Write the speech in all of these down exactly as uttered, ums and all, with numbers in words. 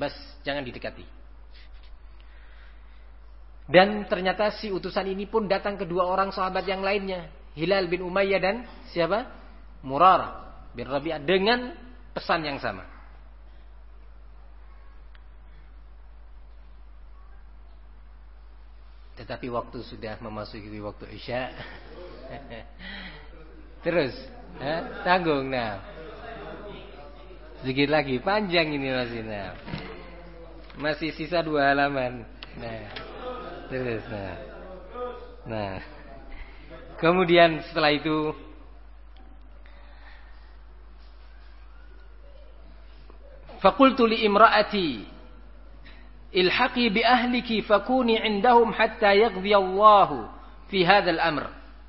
bas jangan didekati. Dan ternyata si utusan ini pun datang kedua orang sahabat yang lainnya, Hilal bin Umayyah dan siapa? Murarah bin Rabi'ah, dengan pesan yang sama. Tetapi waktu sudah memasuki waktu Isya. Terus, eh, tanggung nah. Sedikit lagi, panjang ini masih nah. Masih sisa dua halaman. Nah. Terus nah. Nah. Kemudian setelah itu faqultu li imra'ati ilhaqi bi ahliki fakuni 'indahum hatta yaghdi Allahu fi hadzal amr.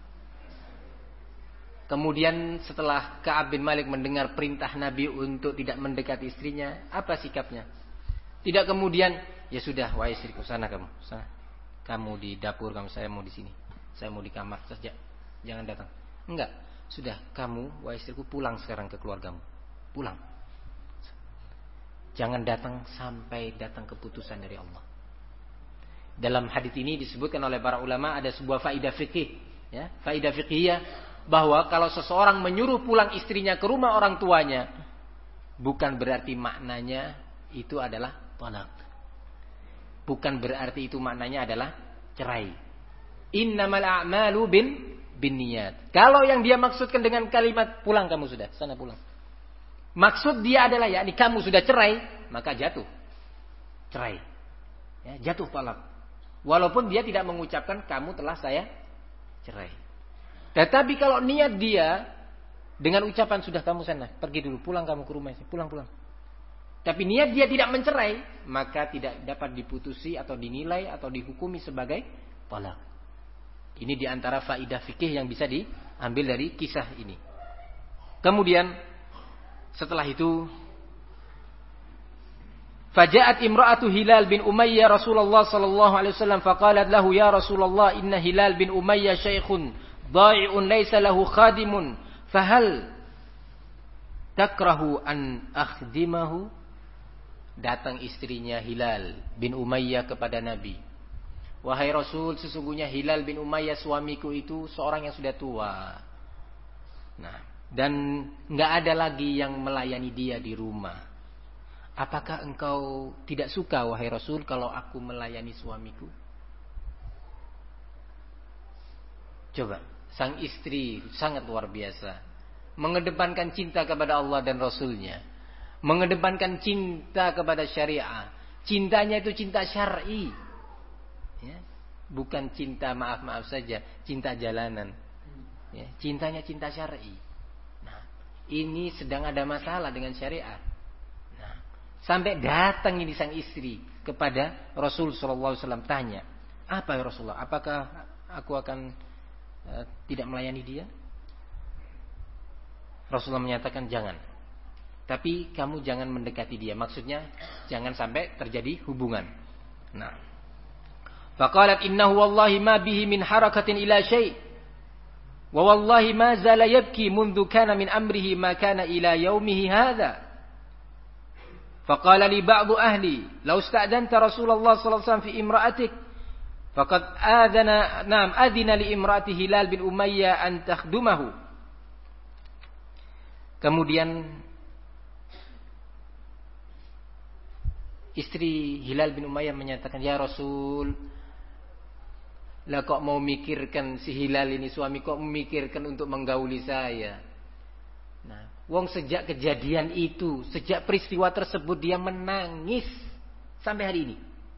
Kemudian setelah Ka'ab bin Malik mendengar perintah Nabi untuk tidak mendekati istrinya, apa sikapnya? Tidak kemudian, ya sudah, wahai istriku, sana kamu, sana. Kamu di dapur, kamu, saya mau di sini. Saya mau di kamar saja. Jangan datang. Enggak. Sudah, kamu, wahai istriku, pulang sekarang ke keluargamu. Pulang. Jangan datang sampai datang keputusan dari Allah. Dalam hadis ini disebutkan oleh para ulama ada sebuah faidah fikih, ya, faidah fikihiyah, bahwa kalau seseorang menyuruh pulang istrinya ke rumah orang tuanya, bukan berarti maknanya itu adalah talak. Bukan berarti itu maknanya adalah cerai. Innamal a'malu bin binniyat. Kalau yang dia maksudkan dengan kalimat pulang kamu sudah, sana pulang, maksud dia adalah yakni kamu sudah cerai, maka jatuh cerai. Ya, jatuh talak. Walaupun dia tidak mengucapkan kamu telah saya cerai. Tetapi kalau niat dia dengan ucapan sudah kamu sana, pergi dulu, pulang kamu ke rumah, pulang pulang. Tapi niat dia tidak mencerai, maka tidak dapat diputusi atau dinilai atau dihukumi sebagai talak. Ini diantara faidah fikih yang bisa diambil dari kisah ini. Kemudian setelah itu, faja'at imra'atu Hilal bin Umayyah Rasulullah sallallahu alaihi wasallam faqalat lahu ya Rasulullah inna Hilal bin Umayyah syaikhun dha'i'un laysa lahu khadimun fahal takrahu an akhdimahu. Datang istrinya Hilal bin Umayyah kepada Nabi, wahai Rasul, sesungguhnya Hilal bin Umayyah suamiku itu seorang yang sudah tua. Nah, dan nggak ada lagi yang melayani dia di rumah. Apakah engkau tidak suka wahai Rasul kalau aku melayani suamiku? Coba, sang istri sangat luar biasa, mengedepankan cinta kepada Allah dan Rasulnya, mengedepankan cinta kepada syariah. Cintanya itu cinta syar'i, ya, bukan cinta maaf-maaf saja, cinta jalanan. Ya, cintanya cinta syar'i. Nah, ini sedang ada masalah dengan syariat. Nah, sampai datang ini sang istri kepada Rasul sallallahu alaihi wasallam tanya, apa ya Rasulullah? Apakah aku akan uh, tidak melayani dia? Rasulullah menyatakan jangan. Tapi kamu jangan mendekati dia. Maksudnya jangan sampai terjadi hubungan. Nah, faqalat innahu wallahi ma bihi min harakatin ila syai'. Wa wallahi ma zala yabki mundu kana min amrihi ma kana ila yaumihi hadha. Faqala li ba'du ahli, law ista'danta Rasulullah sallallahu alaihi wasallam fi imra'atik faqad adana na'am adina li imra'ati Hilal bin Umayyah an takhdumahu. Kemudian istri Hilal bin Umayyah menyatakan, ya Rasul, lah kok mau mikirkan si Hilal ini suami kok memikirkan untuk menggauli saya. Nah, wong sejak kejadian itu, sejak peristiwa tersebut dia menangis sampai hari ini.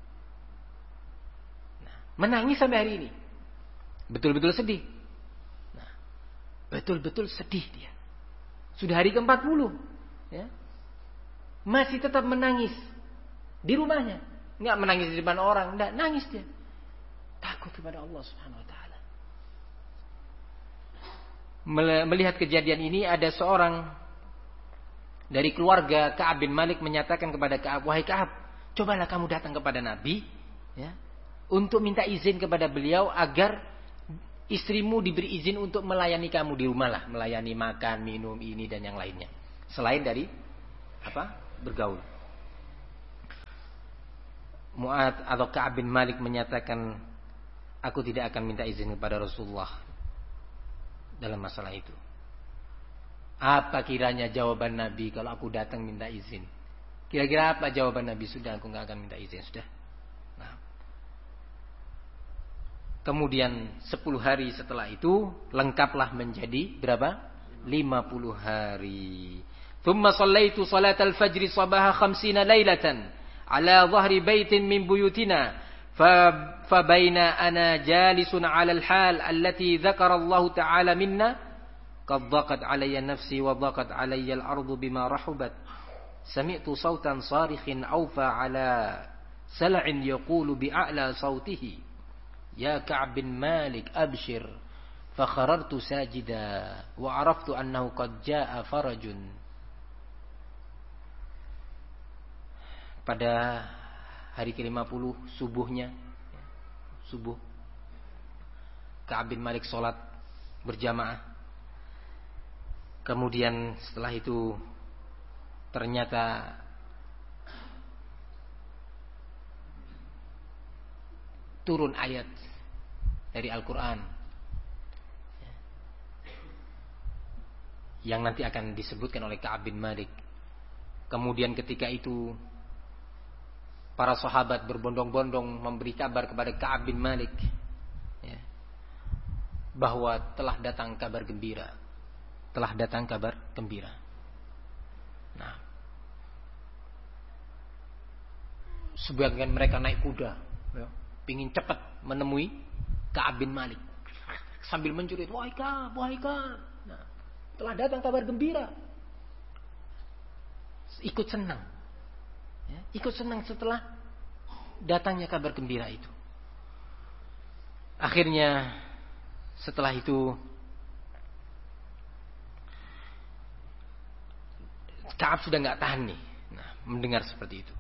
Nah, menangis sampai hari ini. Betul-betul sedih. Nah, betul-betul sedih dia. Sudah hari ke empat puluh, ya. Masih tetap menangis. Di rumahnya, enggak menangis di depan orang, enggak, nangis dia. Takut kepada Allah Subhanahu wa taala. Melihat kejadian ini, ada seorang dari keluarga Ka'ab bin Malik menyatakan kepada Ka'ab, wahai Ka'ab, cobalah kamu datang kepada Nabi, ya, untuk minta izin kepada beliau agar istrimu diberi izin untuk melayani kamu di rumah lah, melayani makan, minum, ini dan yang lainnya, selain dari apa? Bergaul. Mu'adz atau Ka'ab bin Malik menyatakan, aku tidak akan minta izin kepada Rasulullah dalam masalah itu. Apa kiranya jawaban Nabi kalau aku datang minta izin? Kira-kira apa jawaban Nabi? Sudah, aku nggak akan minta izin, sudah. Nah. Kemudian sepuluh hari setelah itu lengkaplah menjadi berapa? lima puluh hari. Thumma sallaitu salatal fajri sabaha khamsina lailatan ala dhahri baitin min buyutina fa baina ana jalisun ala al-hal allati dzakara Allah ta'ala minna qad dhaqat alayya nafsi wa dhaqat alayya al-ardu bima rahubat sami'tu sautan sarikhin awfa ala sal'in yaqulu bi'a'la sautihi ya Ka'b bin Malik abshir fa kharartu sajida wa araftu annahu qad jaa'a farajun. Pada hari ke lima puluh subuhnya, subuh, Ka'ab bin Malik sholat berjamaah. Kemudian setelah itu ternyata turun ayat dari Al-Quran yang nanti akan disebutkan oleh Ka'ab bin Malik. Kemudian ketika itu para sahabat berbondong-bondong memberi kabar kepada Ka'ab bin Malik ya, bahwa telah datang kabar gembira. Telah datang kabar gembira. Nah, sebagian mereka naik kuda, ya, pingin cepat menemui Ka'ab bin Malik sambil menjerit, wahai Ka'ab, wahai Ka'ab. Nah, telah datang kabar gembira. Ikut senang. Ya, ikut senang setelah datangnya kabar gembira itu. Akhirnya setelah itu Ka'ab sudah nggak tahan nih, nah, mendengar seperti itu.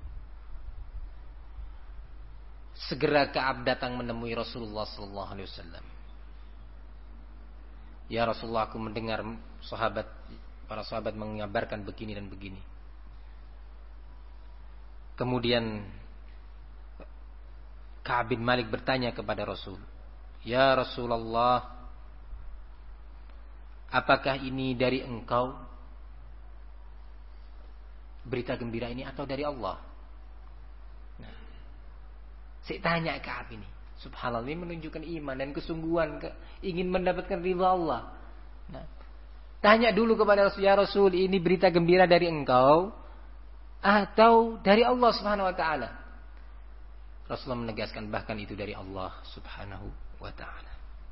Segera Ka'ab datang menemui Rasulullah Sallallahu Alaihi Wasallam. Ya Rasulullah, aku mendengar sahabat, para sahabat mengabarkan begini dan begini. Kemudian Ka'ab bin Malik bertanya kepada Rasul, ya Rasulullah, apakah ini dari engkau berita gembira ini atau dari Allah? Nah, saya tanya Ka'ab ini, subhanallah, ini menunjukkan iman dan kesungguhan ingin mendapatkan ridha Allah. Nah, tanya dulu kepada Rasul, ya Rasul, ini berita gembira dari engkau atau dari Allah Subhanahu wa taala? Rasulullah menegaskan bahkan itu dari Allah Subhanahu wa taala.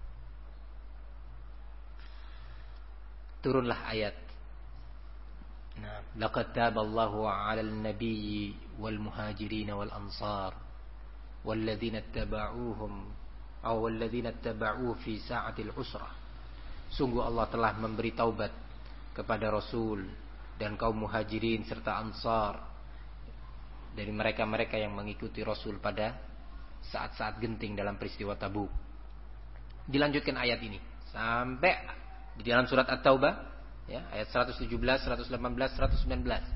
Turunlah ayat. Nah, laqad taballahu 'alal nabiyyi wal muhajirin wal ansar walladzina ittaba'uuhum aw walladzina ittaba'uuhu fi sa'atil usrah. Sungguh Allah telah memberi taubat kepada Rasul dan kaum muhajirin serta ansar dari mereka-mereka yang mengikuti Rasul pada saat-saat genting dalam peristiwa Tabuk. Dilanjutkan ayat ini sampai di dalam surat At-Taubah, ya, ayat seratus tujuh belas, seratus delapan belas, seratus sembilan belas.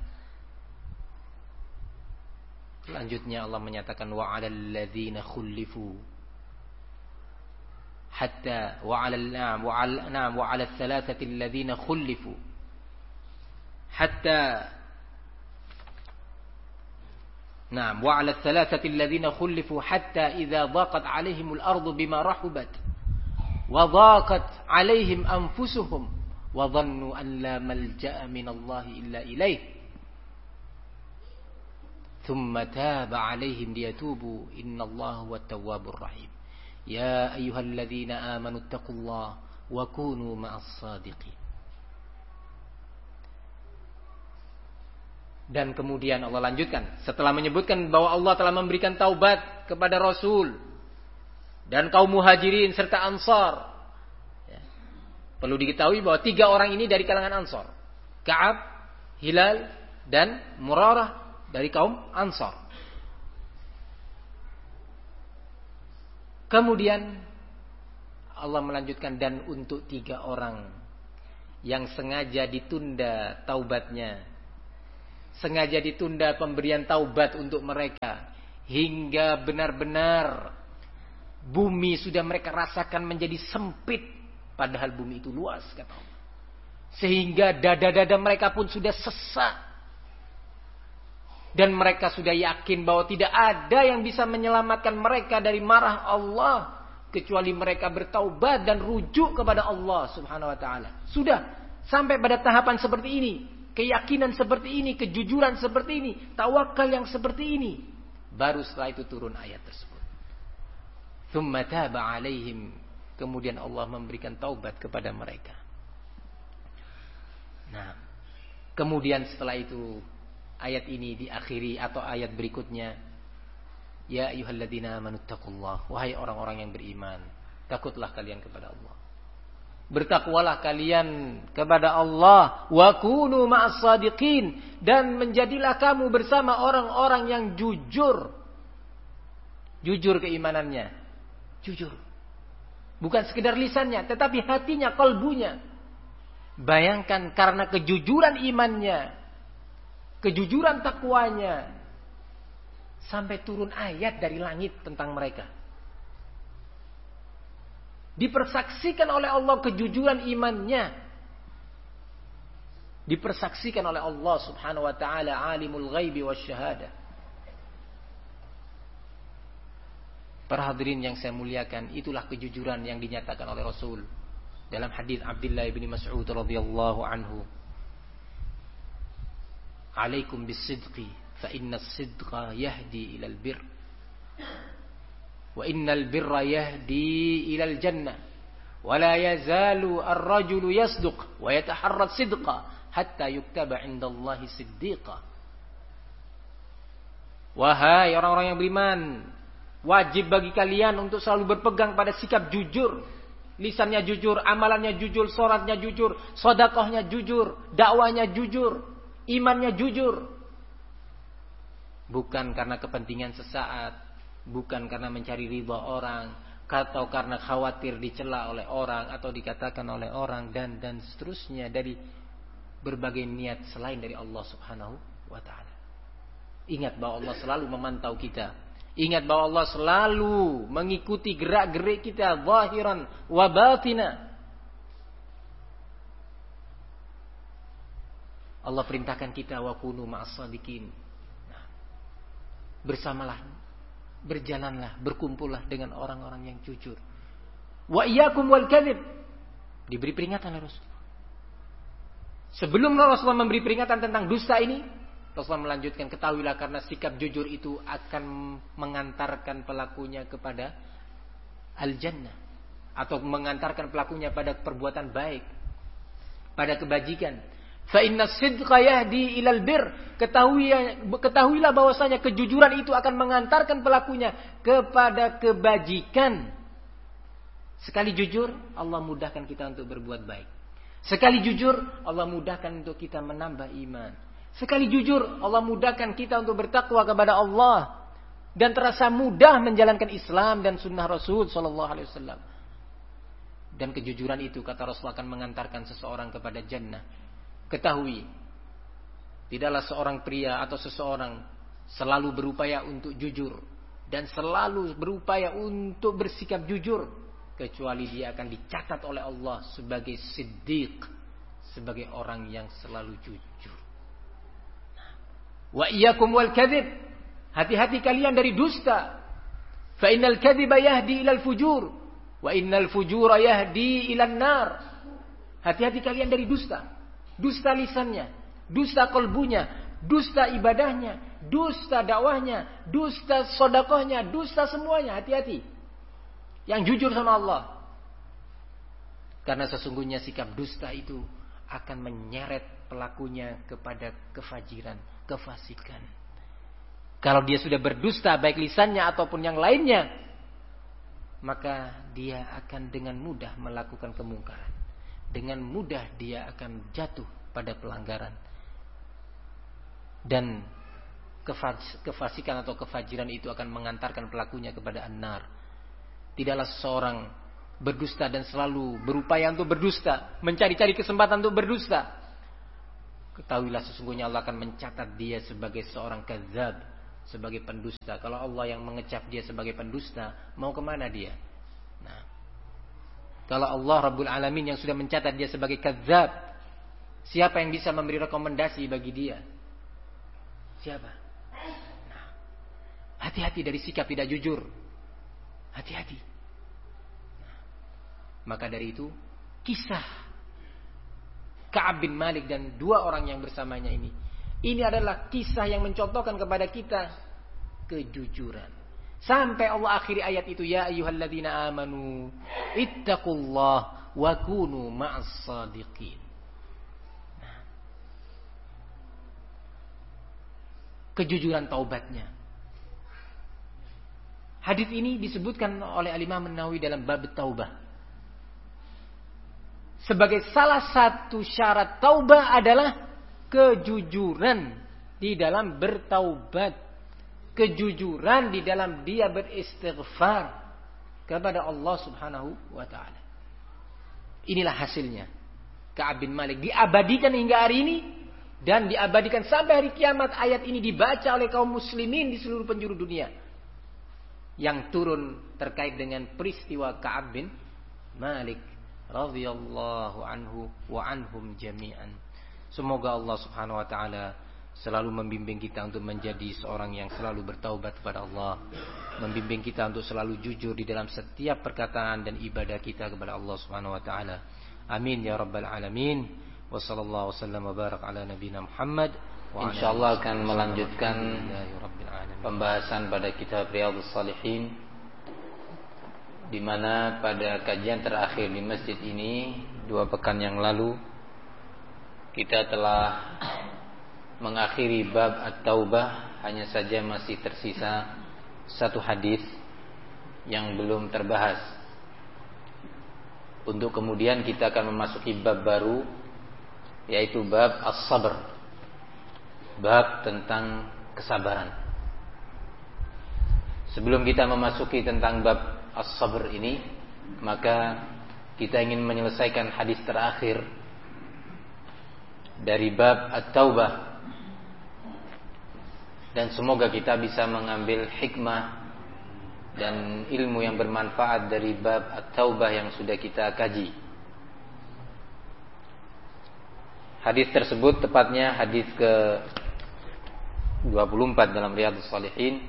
Selanjutnya Allah menyatakan wa 'alal ladzina khulifu hatta wa 'alal na'am wa 'al na'am wa 'alal thalathati alladzina khulifu hatta na'am wa 'alal thalathati alladzina khulifu hatta idza dhaqat 'alaihimul ardu bima rahubat wa dhaqat 'alaihim anfusuhum wa dhannu an la malja'a minallahi illa ilaih thumma taba 'alaihim liyatubu innallaha huwat tawwabur rahim ya ayyuhalladzina amanu taqullaha wa kunu ma'as shadiqin. Dan kemudian Allah lanjutkan setelah menyebutkan bahwa Allah telah memberikan taubat kepada Rasul dan kaum muhajirin serta ansar. Ya. Perlu diketahui bahwa tiga orang ini dari kalangan ansar. Ka'ab, Hilal, dan Murarah dari kaum ansar. Kemudian Allah melanjutkan dan untuk tiga orang yang sengaja ditunda taubatnya, sengaja ditunda pemberian taubat untuk mereka hingga benar-benar bumi sudah mereka rasakan menjadi sempit, padahal bumi itu luas, kata Allah. Sehingga dada-dada mereka pun sudah sesak, dan mereka sudah yakin bahwa tidak ada yang bisa menyelamatkan mereka dari marah Allah kecuali mereka bertaubat dan rujuk kepada Allah Subhanahu wa taala. Sudah sampai pada tahapan seperti ini, keyakinan seperti ini, kejujuran seperti ini, tawakal yang seperti ini, baru setelah itu turun ayat tersebut. Tsumma taba alaihim, kemudian Allah memberikan taubat kepada mereka. Nah, kemudian setelah itu ayat ini diakhiri atau ayat berikutnya, ya ayyuhalladzina amanu taqullah, wahai orang-orang yang beriman, takutlah kalian kepada Allah. Bertakwalah kalian kepada Allah, wa kunu ma'as shadiqin, dan menjadilah kamu bersama orang-orang yang jujur. Jujur keimanannya, jujur. Bukan sekedar lisannya, tetapi hatinya, kalbunya. Bayangkan karena kejujuran imannya, kejujuran takwanya, sampai turun ayat dari langit tentang mereka. Dipersaksikan oleh Allah kejujuran imannya. Dipersaksikan oleh Allah Subhanahu wa taala, alimul ghaibi wasyahadah. Para hadirin yang saya muliakan, itulah kejujuran yang dinyatakan oleh Rasul dalam hadis Abdullah bin Mas'ud radhiyallahu anhu. Alaikum bis-sidqi fa inna as-sidqa yahdi ila al-birr wa innal birra yahdi ila al-jannah wa la yazalu ar-rajulu yasduq wa yataharra as-sidqa hatta yuktaba 'inda Allahi siddiqa. Wahai orang-orang yang beriman, wajib bagi kalian untuk selalu berpegang pada sikap jujur. Lisannya jujur, amalannya jujur, salatnya jujur, sedekahnya jujur, dakwahnya jujur, imannya jujur. Bukan karena kepentingan sesaat, bukan karena mencari ridha orang, atau karena khawatir dicela oleh orang atau dikatakan oleh orang, dan dan seterusnya dari berbagai niat selain dari Allah Subhanahu wa taala. Ingat bahwa Allah selalu memantau kita. Ingat bahwa Allah selalu mengikuti gerak-gerik kita, zahiran wa batina. Allah perintahkan kita, wa kunu ma'as shadiqin. Nah, bersamalah, berjalanlah, berkumpullah dengan orang-orang yang jujur. Wa iyyakum wal kadzib. Diberi peringatan oleh Rasulullah. Sebelum Rasulullah memberi peringatan tentang dusta ini, Rasulullah melanjutkan, ketahuilah karena sikap jujur itu akan mengantarkan pelakunya kepada al-jannah, atau mengantarkan pelakunya pada perbuatan baik, pada kebajikan. Fa inna as-sidqa yahdi ilal bir. Ketahuilah bahwasanya kejujuran itu akan mengantarkan pelakunya kepada kebajikan. Sekali jujur, Allah mudahkan kita untuk berbuat baik. Sekali jujur, Allah mudahkan untuk kita menambah iman. Sekali jujur, Allah mudahkan kita untuk bertakwa kepada Allah dan terasa mudah menjalankan Islam dan sunnah Rasul sallallahu alaihi wasallam. Dan kejujuran itu, kata Rasul, akan mengantarkan seseorang kepada jannah. Ketahui, tidaklah seorang pria atau seseorang selalu berupaya untuk jujur dan selalu berupaya untuk bersikap jujur, kecuali dia akan dicatat oleh Allah sebagai siddiq, sebagai orang yang selalu jujur. Wa iyyakum wal kadzib. Hati-hati kalian dari dusta. Fa innal kadziba yahdi ilal fujur wa innal fujura yahdi ilan nar. Hati-hati kalian dari dusta. Dusta lisannya, dusta kalbunya, dusta ibadahnya, dusta dakwahnya, dusta sedekahnya, dusta semuanya. Hati-hati. Yang jujur sama Allah. Karena sesungguhnya sikap dusta itu akan menyeret pelakunya kepada kefajiran, kefasikan. Kalau dia sudah berdusta, baik lisannya ataupun yang lainnya, maka dia akan dengan mudah melakukan kemungkaran. Dengan mudah dia akan jatuh pada pelanggaran. Dan kefasikan atau kefajiran itu akan mengantarkan pelakunya kepada an-nar. Tidaklah seseorang berdusta dan selalu berupaya untuk berdusta, mencari-cari kesempatan untuk berdusta. Ketahuilah sesungguhnya Allah akan mencatat dia sebagai seorang kadzab, sebagai pendusta. Kalau Allah yang mengecap dia sebagai pendusta, mau kemana dia? Nah, kalau Allah Rabbul Alamin yang sudah mencatat dia sebagai kadzab, siapa yang bisa memberi rekomendasi bagi dia? Siapa? Nah, hati-hati dari sikap tidak jujur. Hati-hati. Nah, maka dari itu, kisah Ka'ab bin Malik dan dua orang yang bersamanya ini, ini adalah kisah yang mencontohkan kepada kita kejujuran. Sampai Allah akhiri ayat itu, ya ayyuhalladzina amanu ittaqullah wa kunu ma'as shadiqin. Nah, kejujuran taubatnya. Hadis ini disebutkan oleh Al-Imam An-Nawawi dalam bab taubah. Sebagai salah satu syarat taubah adalah kejujuran di dalam bertaubat. Kejujuran di dalam dia beristighfar kepada Allah Subhanahu wa ta'ala. Inilah hasilnya. Ka'ab bin Malik diabadikan hingga hari ini dan diabadikan sampai hari kiamat. Ayat ini dibaca oleh kaum muslimin di seluruh penjuru dunia. Yang turun terkait dengan peristiwa Ka'ab bin Malik radhiyallahu anhu wa anhum jami'an. Semoga Allah Subhanahu wa ta'ala selalu membimbing kita untuk menjadi seorang yang selalu bertaubat kepada Allah, membimbing kita untuk selalu jujur di dalam setiap perkataan dan ibadah kita kepada Allah Subhanahu wa taala. Amin ya rabbal alamin. Wa sallallahu wasallam wa barak ala nabiyina Muhammad. Insyaallah akan melanjutkan pembahasan pada kitab Riyadhus Shalihin, di mana pada kajian terakhir di masjid ini dua pekan yang lalu kita telah mengakhiri bab At-Taubah. Hanya saja masih tersisa satu hadis yang belum terbahas. Untuk kemudian kita akan memasuki bab baru, yaitu bab As-Sabr, bab tentang kesabaran. Sebelum kita memasuki tentang bab As-Sabr ini, maka kita ingin menyelesaikan hadis terakhir dari bab At-Taubah. Dan semoga kita bisa mengambil hikmah dan ilmu yang bermanfaat dari bab At-Taubah yang sudah kita kaji. Hadis tersebut tepatnya hadis ke dua puluh empat dalam Riyadhus Shalihin.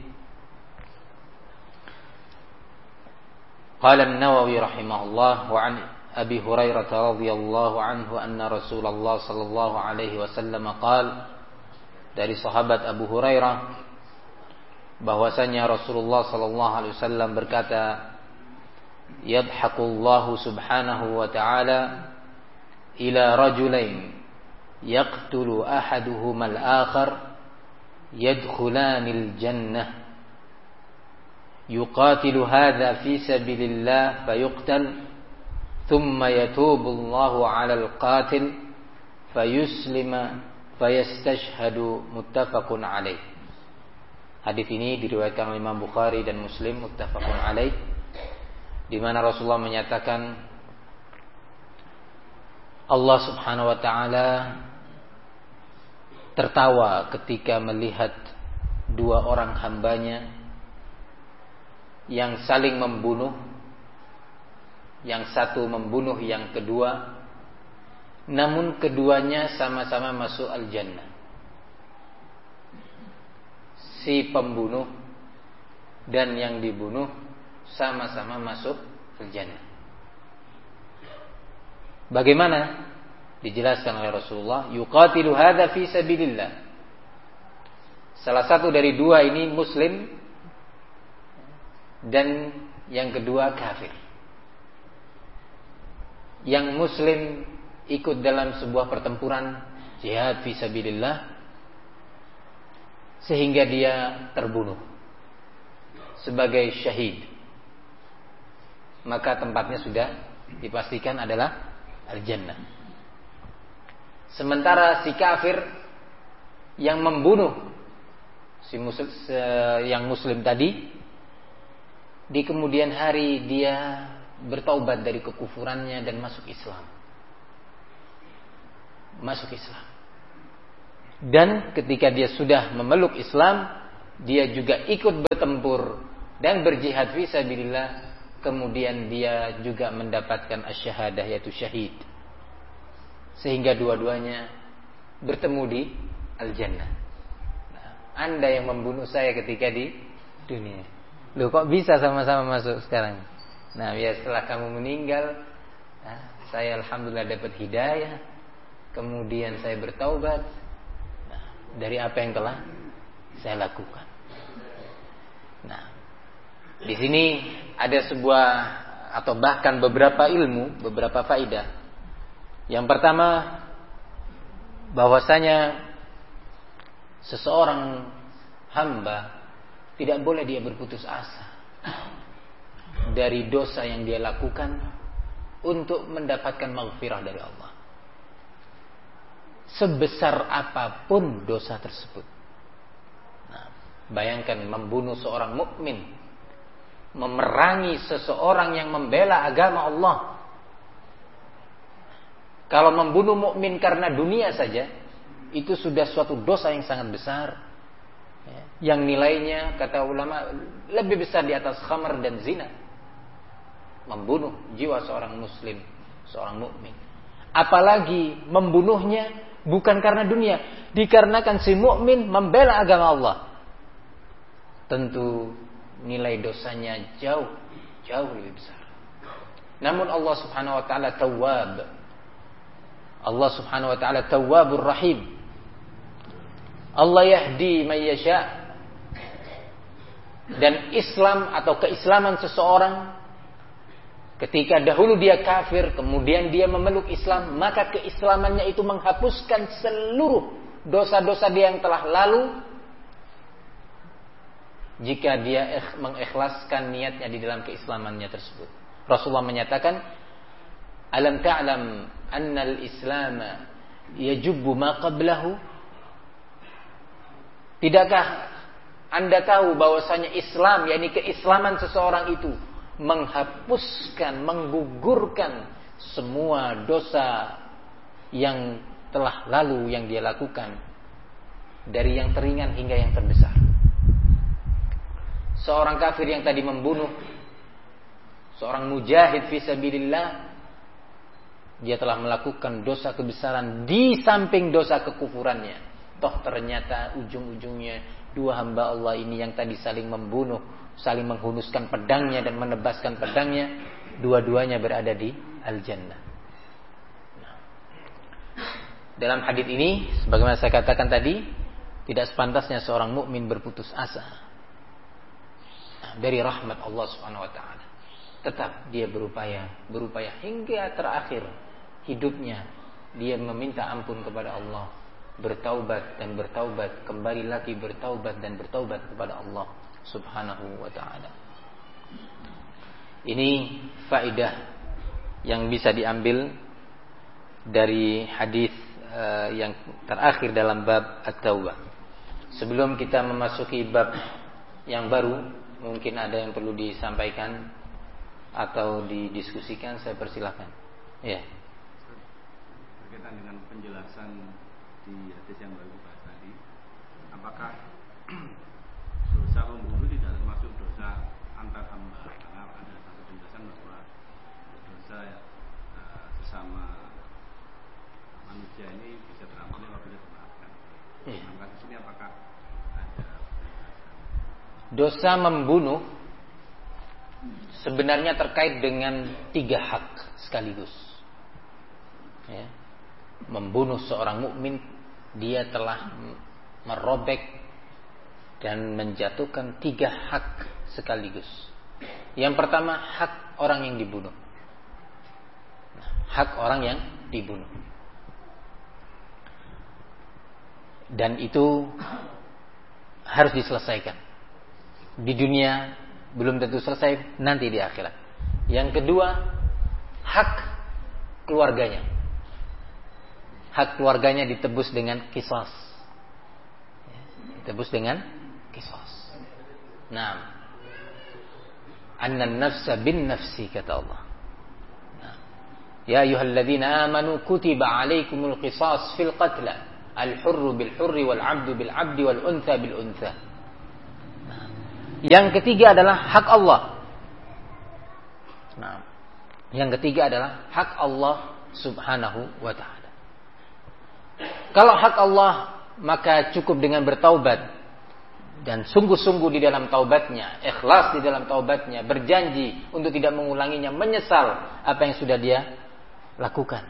Qala An-Nawawi rahimahullah wa an Abi Hurairah radhiyallahu anhu anna Rasulullah sallallahu alaihi wasallam qala, dari sahabat Abu Hurairah bahwasanya Rasulullah sallallahu alaihi wasallam berkata, yadhaqullahu subhanahu wa ta'ala ila rajulain yaqtulu ahaduhuma al-akhar yadkhulanil jannah yuqatilu hadha fi sabilillah fayuqtal thumma yatubu Allahu 'ala al-qatil fayuslima fayastashhadu, muttafaqun alaih. Hadis ini diriwayatkan oleh Imam Bukhari dan Muslim, muttafaqun alaih, di mana Rasulullah menyatakan Allah Subhanahu wa taala tertawa ketika melihat dua orang hambanya yang saling membunuh, yang satu membunuh yang kedua, namun keduanya sama-sama masuk al-jannah. Si pembunuh dan yang dibunuh sama-sama masuk al-jannah. Bagaimana? Dijelaskan oleh Rasulullah, yuqatilu hadza fi sabilillah. Salah satu dari dua ini muslim dan yang kedua kafir. Yang muslim ikut dalam sebuah pertempuran jihad fisabilillah sehingga dia terbunuh sebagai syahid, maka tempatnya sudah dipastikan adalah al-jannah. Sementara si kafir yang membunuh si muslim, yang muslim tadi, di kemudian hari dia bertaubat dari kekufurannya dan masuk Islam. Masuk Islam. Dan ketika dia sudah memeluk Islam, dia juga ikut bertempur dan berjihad fisabilillah, kemudian dia juga mendapatkan asy-syahadah yaitu syahid. Sehingga dua-duanya bertemu di al-jannah. Nah, Anda yang membunuh saya ketika di dunia. Loh, kok bisa sama-sama masuk sekarang? Nah, ya setelah kamu meninggal, nah, saya alhamdulillah dapat hidayah. Kemudian saya bertaubat, nah, dari apa yang telah saya lakukan. Nah, di sini ada sebuah atau bahkan beberapa ilmu, beberapa faidah. Yang pertama, bahwasanya seseorang hamba tidak boleh dia berputus asa dari dosa yang dia lakukan untuk mendapatkan maghfirah dari Allah. Sebesar apapun dosa tersebut. Nah, bayangkan membunuh seorang mukmin, memerangi seseorang yang membela agama Allah. Kalau membunuh mukmin karena dunia saja, itu sudah suatu dosa yang sangat besar, ya, yang nilainya kata ulama lebih besar di atas khamar dan zina. Membunuh jiwa seorang muslim, seorang mukmin. Apalagi membunuhnya bukan karena dunia, dikarenakan si mukmin membela agama Allah. Tentu nilai dosanya jauh jauh lebih besar. Namun Allah Subhanahu wa taala Tawwab. Allah Subhanahu wa taala Tawwabur Rahim. Allah yahdi man yasha. Dan Islam atau keislaman seseorang, ketika dahulu dia kafir, kemudian dia memeluk Islam, maka keislamannya itu menghapuskan seluruh dosa-dosa dia yang telah lalu, jika dia mengikhlaskan niatnya di dalam keislamannya tersebut. Rasulullah menyatakan, alam ta'lam anna al-islam yajubbu ma qablahu? Tidakkah Anda tahu bahwasanya Islam, yakni keislaman seseorang itu menghapuskan, menggugurkan semua dosa yang telah lalu yang dia lakukan, dari yang teringan hingga yang terbesar. Seorang kafir yang tadi membunuh seorang mujahid fisabilillah, dia telah melakukan dosa kebesaran di samping dosa kekufurannya. Toh ternyata ujung-ujungnya dua hamba Allah ini yang tadi saling membunuh, saling menghunuskan pedangnya dan menebaskan pedangnya, dua-duanya berada di al-jannah. Nah, dalam hadits ini, sebagaimana saya katakan tadi, tidak sepantasnya seorang mukmin berputus asa dari rahmat Allah Subhanahu wa taala. Tetap dia berupaya, berupaya hingga terakhir hidupnya, dia meminta ampun kepada Allah, bertaubat dan bertaubat, kembali lagi bertaubat dan bertaubat kepada Allah Subhanahu wa ta'ala. Ini faedah yang bisa diambil dari hadis uh, yang terakhir dalam bab at-taubah. Sebelum kita memasuki bab yang baru, mungkin ada yang perlu disampaikan atau didiskusikan, saya persilahkan. Ya. Berkaitan dengan penjelasan di hadis yang baru dibahas tadi, apakah dosa membunuh tidak termasuk dosa antar hamba? Karena ada satu penjelasan bahwa dosa uh, sesama manusia ini bisa terampuni apabila dimaafkan. Ya. Dalam kasus ini apakah ada penjelasan? Dosa membunuh sebenarnya terkait dengan tiga hak sekaligus. Ya. Membunuh seorang mukmin, dia telah merobek dan menjatuhkan tiga hak sekaligus. Yang pertama, hak orang yang dibunuh. Hak orang yang dibunuh. Dan itu harus diselesaikan. Di dunia belum tentu selesai, nanti di akhirat. Yang kedua, hak keluarganya. Hak keluarganya ditebus dengan qisas. Ditebus dengan qisas. Nah, annan nafsa bin nafsi, kata Allah. Nah, ya ayyuhalladzina amanu kutiba alaikumul qisas fil qatla, al-hurru bil hurri wal 'abdu bil 'abdi wal untha bil untha. Yang ketiga adalah hak Allah. Nah, yang ketiga adalah hak Allah Subhanahu wa ta'ala. Kalau hak Allah, maka cukup dengan bertaubat dan sungguh-sungguh di dalam taubatnya, ikhlas di dalam taubatnya, berjanji untuk tidak mengulanginya, menyesal apa yang sudah dia lakukan.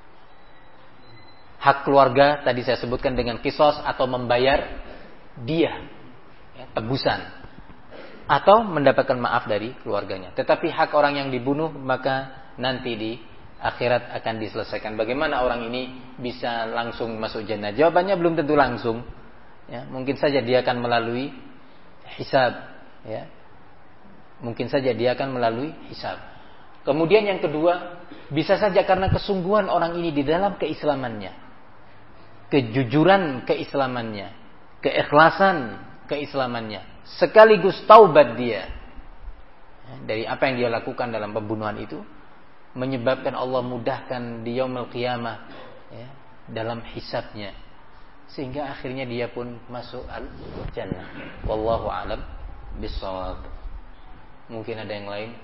Hak keluarga tadi saya sebutkan dengan kisos atau membayar dia, ya, tebusan, atau mendapatkan maaf dari keluarganya. Tetapi hak orang yang dibunuh maka nanti di akhirat akan diselesaikan. Bagaimana orang ini bisa langsung masuk jannah? Jawabannya belum tentu langsung. Ya, mungkin saja dia akan melalui hisab. Ya, mungkin saja dia akan melalui hisab. Kemudian yang kedua, bisa saja karena kesungguhan orang ini di dalam keislamannya, kejujuran keislamannya, keikhlasan keislamannya, sekaligus taubat dia dari apa yang dia lakukan dalam pembunuhan itu, menyebabkan Allah mudahkan di yaumul qiyamah, ya, dalam hisabnya, sehingga akhirnya dia pun masuk al-jannah. Wallahu a'lam bishawab. Mungkin ada yang lain?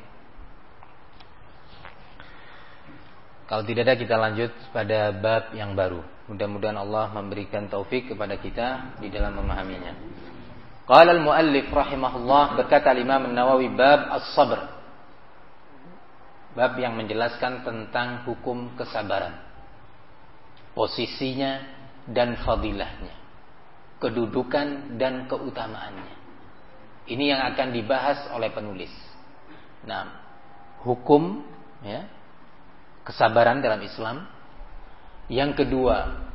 Kalau tidak ada, kita lanjut pada bab yang baru. Mudah-mudahan Allah memberikan taufik kepada kita di dalam memahaminya. Qala al-muallif rahimahullah, berkata Imam An-Nawawi, bab as-sabr. Bab yang menjelaskan tentang hukum kesabaran, posisinya dan fadilahnya, kedudukan dan keutamaannya. Ini yang akan dibahas oleh penulis. Nah, hukum, ya, kesabaran dalam Islam. Yang kedua,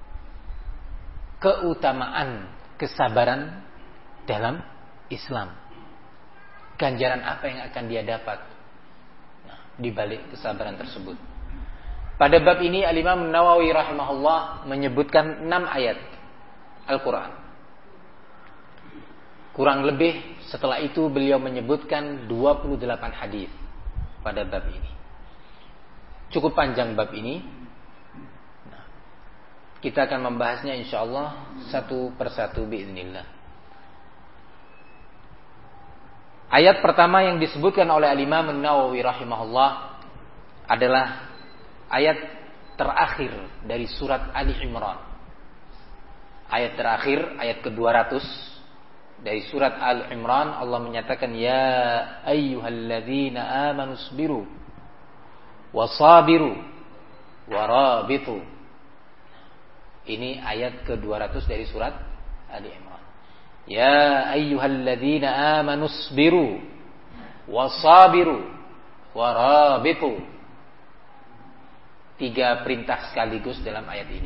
keutamaan kesabaran dalam Islam. Ganjaran apa yang akan dia dapat, nah, di balik kesabaran tersebut. Pada bab ini Al-Imam Nawawi rahimahullah menyebutkan enam ayat Al-Quran. Kurang lebih setelah itu beliau menyebutkan dua puluh delapan hadis pada bab ini. Cukup panjang bab ini. Nah, kita akan membahasnya insyaallah satu persatu biiznillah. Ayat pertama yang disebutkan oleh Al-Imam An-Nawawi rahimahullah adalah ayat terakhir dari surat Ali Imran. Ayat terakhir, ayat ke dua ratus dari surat Ali Imran. Allah menyatakan, ya ayyuhalladzina amanu sabiru wasabiru warabitu. Ini ayat ke dua ratus dari surat Ali Imran. Ya ayyuhalladzina amanu sabiru wasabiru warabitu. Tiga perintah sekaligus dalam ayat ini.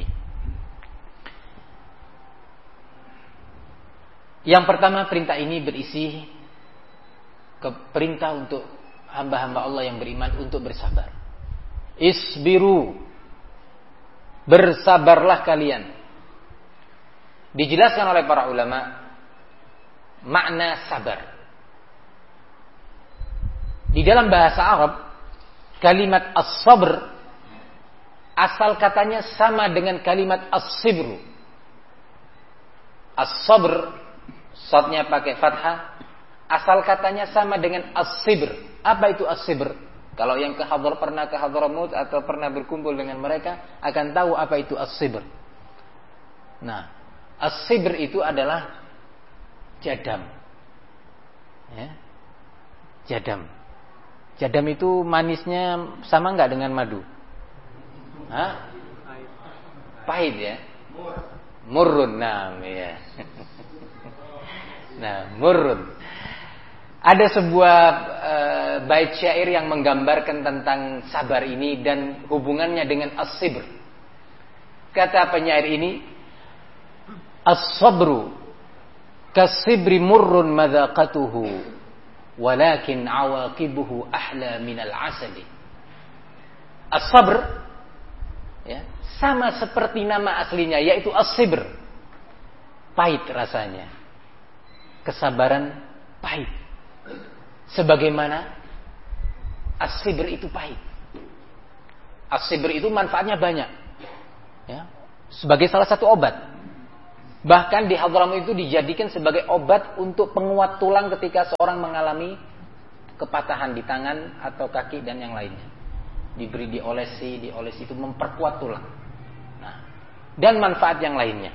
Yang pertama, perintah ini berisi ke perintah untuk hamba-hamba Allah yang beriman untuk bersabar. Isbiru, bersabarlah kalian. Dijelaskan oleh para ulama makna sabar. Di dalam bahasa Arab, kalimat as-sabr asal katanya sama dengan kalimat as-sibru. As-sabr, shadnya pakai fathah, asal katanya sama dengan as-sibr. Apa itu as-sibr? Kalau yang ke Hadhr, pernah ke Hadramut atau pernah berkumpul dengan mereka akan tahu apa itu as-sibr. Nah, as-sibr itu adalah jadam. Ya. Jadam. Jadam itu manisnya sama enggak dengan madu? Hah? Pahit ya? Murrun, nah, ya. Nah, murrun. Ada sebuah uh, bait syair yang menggambarkan tentang sabar ini dan hubungannya dengan as-sibr. Kata penyair ini, as-sabru kas-sibri murrun madaqatuhu walakin awaqibuhu ahla minal asali. As-sabr, ya, sama seperti nama aslinya, yaitu as-sibr, pahit rasanya. Kesabaran pahit, sebagaimana as-sibr itu pahit. As-sibr itu manfaatnya banyak, ya, sebagai salah satu obat. Bahkan di Hadramaut itu dijadikan sebagai obat untuk penguat tulang ketika seorang mengalami kepatahan di tangan atau kaki dan yang lainnya. Diberi diolesi, diolesi itu memperkuat tulang. Nah, dan manfaat yang lainnya.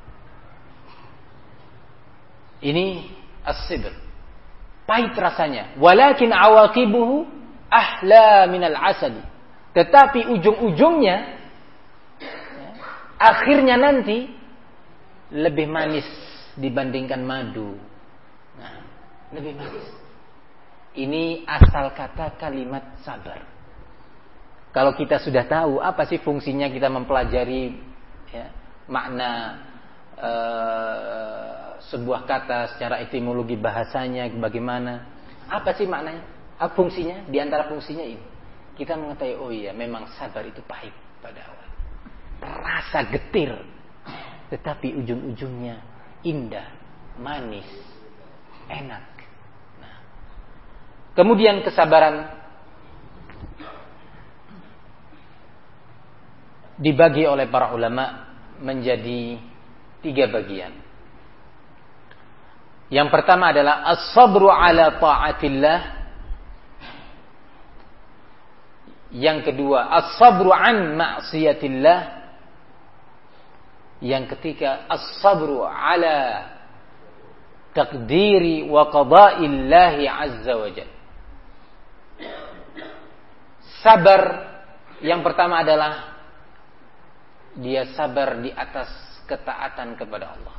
Ini as-sibr. Pahit rasanya. Walakin awaqibuhu ahla minal asali. Tetapi ujung-ujungnya, ya, akhirnya nanti lebih manis dibandingkan madu. Nah, lebih manis. Ini asal kata kalimat sabar. Kalau kita sudah tahu apa sih fungsinya kita mempelajari, ya, makna uh, sebuah kata secara etimologi bahasanya bagaimana, apa sih maknanya, apa fungsinya? Di antara fungsinya ini kita mengetahui, oh iya, memang sabar itu pahit pada awal, rasa getir, tetapi ujung-ujungnya indah, manis, enak. Nah, kemudian kesabaran dibagi oleh para ulama menjadi tiga bagian. Yang pertama adalah as-sabru ala ta'atillah. Yang kedua as-sabru an ma'siyatillah. Yang ketiga as-sabru ala taqdiri wa qada'illahi azza wa jalla. Sabar yang pertama adalah dia sabar di atas ketaatan kepada Allah.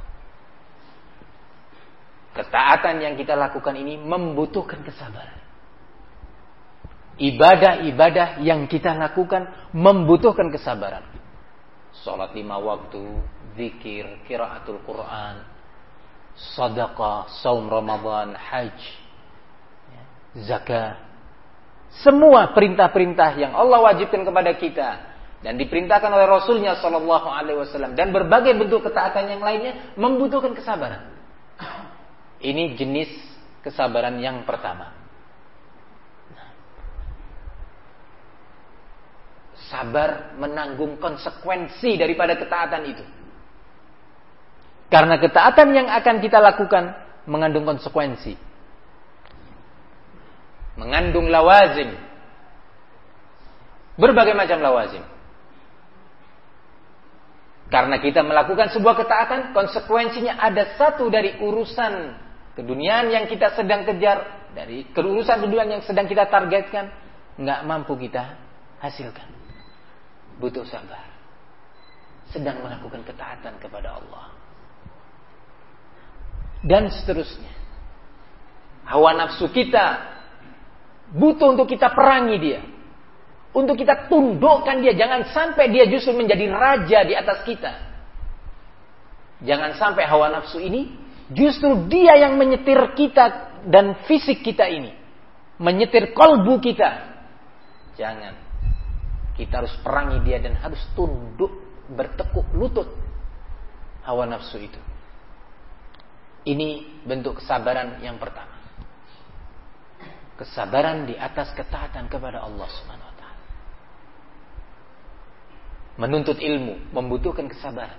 Ketaatan yang kita lakukan ini membutuhkan kesabaran. Ibadah-ibadah yang kita lakukan membutuhkan kesabaran. Salat lima waktu, zikir, qiraatul Quran, sedekah, saum Ramadan, haji, zakat. Semua perintah-perintah yang Allah wajibkan kepada kita dan diperintahkan oleh Rasulnya Shallallahu Alaihi Wasallam dan berbagai bentuk ketaatan yang lainnya membutuhkan kesabaran. Ini jenis kesabaran yang pertama. Sabar menanggung konsekuensi daripada ketaatan itu. Karena ketaatan yang akan kita lakukan mengandung konsekuensi, mengandung lawazim, berbagai macam lawazim. Karena kita melakukan sebuah ketaatan, konsekuensinya ada satu dari urusan keduniaan yang kita sedang kejar, dari urusan keduniaan yang sedang kita targetkan, nggak mampu kita hasilkan. Butuh sabar. Sedang melakukan ketaatan kepada Allah. Dan seterusnya. Hawa nafsu kita butuh untuk kita perangi dia. Untuk kita tundukkan dia. Jangan sampai dia justru menjadi raja di atas kita. Jangan sampai hawa nafsu ini justru dia yang menyetir kita dan fisik kita ini. Menyetir kolbu kita. Jangan. Kita harus perangi dia dan harus tunduk, bertekuk lutut hawa nafsu itu. Ini bentuk kesabaran yang pertama. Kesabaran di atas ketaatan kepada Allah Subhanahu wa taala. Menuntut ilmu membutuhkan kesabaran.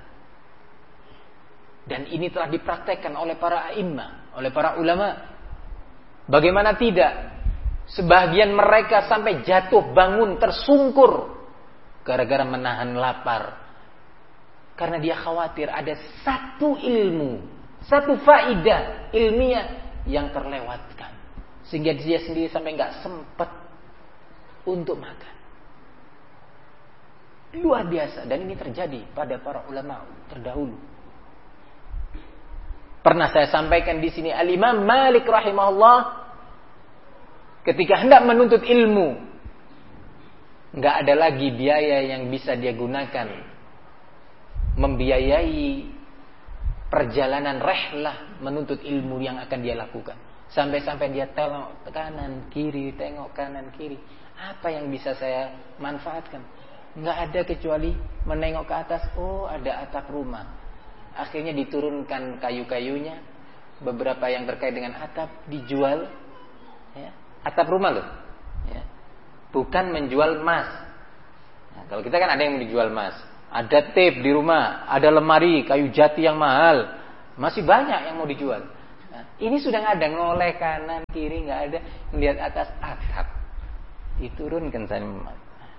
Dan ini telah dipraktekkan oleh para a'immah, oleh para ulama. Bagaimana tidak? Sebagian mereka sampai jatuh bangun tersungkur gara-gara menahan lapar. Karena dia khawatir ada satu ilmu, satu faidah ilmiah yang terlewatkan. Sehingga dia sendiri sampai gak sempat untuk makan. Luar biasa. Dan ini terjadi pada para ulama terdahulu. Pernah saya sampaikan di sini, Al-Imam Malik rahimahullah ketika hendak menuntut ilmu, nggak ada lagi biaya yang bisa dia gunakan membiayai perjalanan rehlah menuntut ilmu yang akan dia lakukan. Sampai-sampai dia tengok kanan kiri, tengok kanan kiri. Apa yang bisa saya manfaatkan? Nggak ada kecuali menengok ke atas. Oh, ada atap rumah. Akhirnya diturunkan kayu-kayunya. Beberapa yang terkait dengan atap dijual. Ya. Atap rumah loh, ya. Bukan menjual emas. Nah, kalau kita kan ada yang dijual emas, ada tape di rumah, ada lemari kayu jati yang mahal, masih banyak yang mau dijual. Nah, ini sudah nggak ada, ngoleh kanan kiri nggak ada, ngelihat atas atap, diturunkan sana,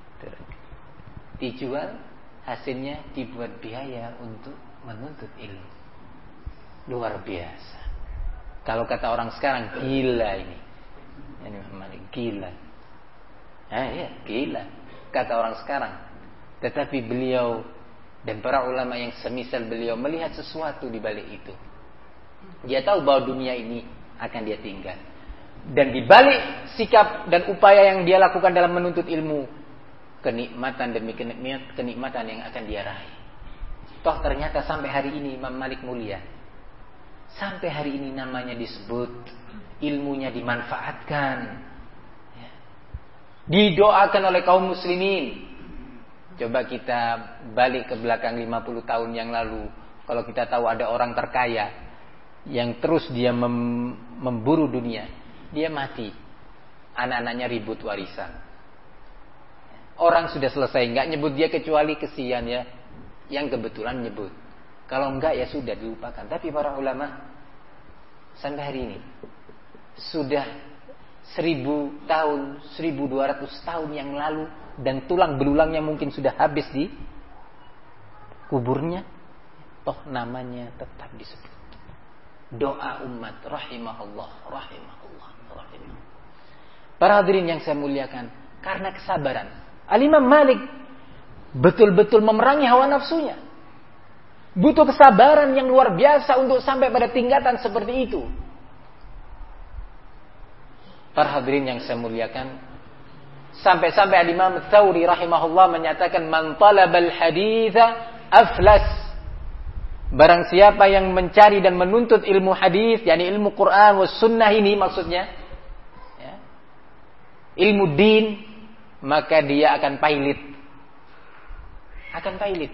dijual, hasilnya dibuat biaya untuk menuntut ilmu. Luar biasa. Kalau kata orang sekarang, gila ini. Ini memang gila. Nah, ya, gila. Kata orang sekarang. Tetapi beliau dan para ulama yang semisal beliau melihat sesuatu di balik itu. Dia tahu bahwa dunia ini akan dia tinggal. Dan di balik sikap dan upaya yang dia lakukan dalam menuntut ilmu, kenikmatan demi kenikmatan yang akan dia raih. Toh ternyata sampai hari ini Imam Malik mulia. Sampai hari ini namanya disebut, ilmunya dimanfaatkan, ya. Didoakan oleh kaum muslimin. Coba kita balik ke belakang lima puluh tahun yang lalu. Kalau kita tahu ada orang terkaya yang terus dia mem- memburu dunia, dia mati, anak-anaknya ribut warisan. Orang sudah selesai, nggak nyebut dia kecuali kesian ya, yang kebetulan nyebut. Kalau enggak ya sudah dilupakan. Tapi para ulama sampai hari ini sudah seribu tahun, seribu dua ratus tahun yang lalu, dan tulang belulangnya mungkin sudah habis di kuburnya, toh namanya tetap disebut. Doa umat rahimahullah, rahimahullah, rahimahullah. Para hadirin yang saya muliakan, karena kesabaran, Al-Imam Malik betul-betul memerangi hawa nafsunya. Butuh kesabaran yang luar biasa untuk sampai pada tingkatan seperti itu. Para hadirin yang saya muliakan, sampai-sampai Imam Tsauri rahimahullah menyatakan, man talabal haditha aflas. Barang siapa yang mencari dan menuntut ilmu hadis, yakni ilmu Quran was sunnah ini maksudnya, ya, ilmu din, maka dia akan pailit. Akan pailit.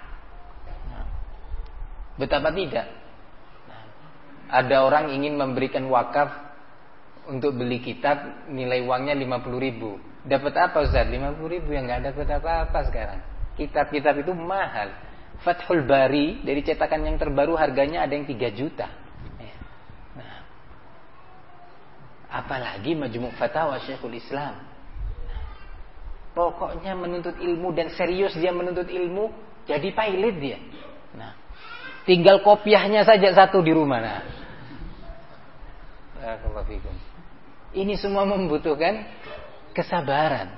Betapa tidak. Nah, ada orang ingin memberikan wakaf untuk beli kitab, nilai uangnya lima puluh ribu. Dapat apa Ustaz? lima puluh ribu yang gak dapat apa-apa sekarang. Kitab-kitab itu mahal. Fathul Bari dari cetakan yang terbaru harganya ada yang tiga juta. Nah, apalagi Majmu' Fatawa Syekhul Islam. Pokoknya menuntut ilmu dan serius dia menuntut ilmu, jadi pailit dia. Nah, tinggal kopiahnya saja satu di rumah. Nah, ini semua membutuhkan kesabaran.